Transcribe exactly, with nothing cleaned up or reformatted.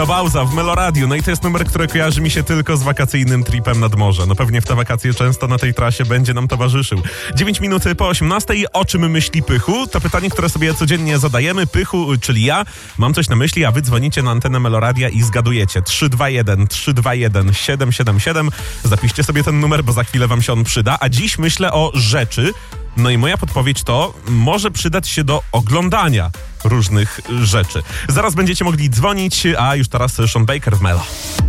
Bauza w Meloradiu. No i to jest numer, który kojarzy mi się tylko z wakacyjnym tripem nad morze. No pewnie w te wakacje często na tej trasie będzie nam towarzyszył. dziewięć minut po osiemnastej. O czym myśli Pychu? To pytanie, które sobie codziennie zadajemy. Pychu, czyli ja, mam coś na myśli, a wy dzwonicie na antenę Meloradia i zgadujecie. trzy dwa jeden trzy dwa jeden siedem siedem siedem. Zapiszcie sobie ten numer, bo za chwilę wam się on przyda. A dziś myślę o rzeczy. No i moja podpowiedź to może przydać się do oglądania różnych rzeczy. Zaraz będziecie mogli dzwonić, a już teraz Sean Baker w Melo.